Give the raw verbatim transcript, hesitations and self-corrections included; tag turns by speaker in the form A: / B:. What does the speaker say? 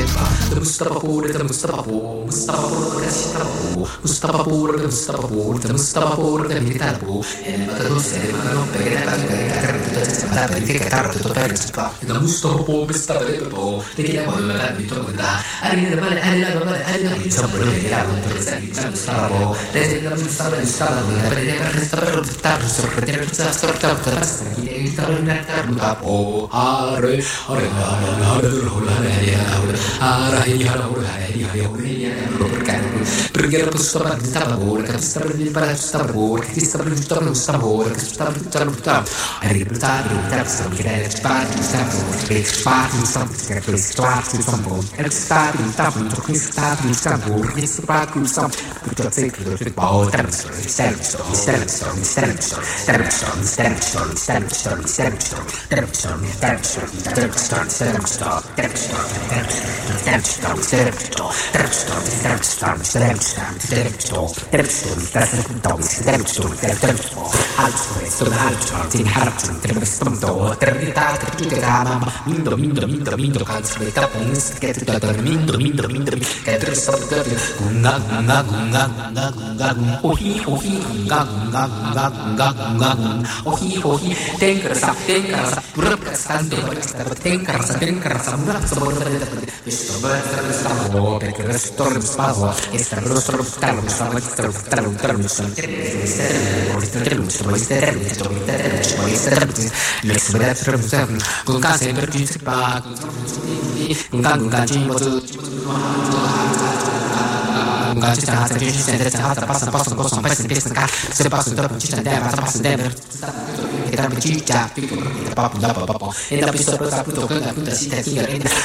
A: The Mustapapur, the Mustapapur, Mustapapur, the Sitapu, Mustapapur, the Mustapapur, the Mustapapur, the Militapu, and Matadus, and Matano, the Mustapapur, Mister Lepo, the Kilabu, the Toga, and the Valley, and the Valley, and the Mustapapur, the Mustapapur, the Mustapapur, the perché la posta di lavoro, che sta per il sta lavoro, che sta per il sta lavoro, che sta per il lavoro, e riportare il terzo che è spazio, stato, che spazio, stato, che è spazio, stato, e stato, stato, che stato, stato, che spazio, stato, tutto secolo, che poi terzo, terzo, terzo, terzo, terzo, terzo, terzo, terzo, terzo, terzo, con casa per principale con Gak cita hati jadi sendiri hati pasang pasang pasang pasang pasang kah sepasan terus cita deh pasang pasang deh kita bercica kita papu dapat papu ini tapi seperti apa tuh kan kita cita tinggal ini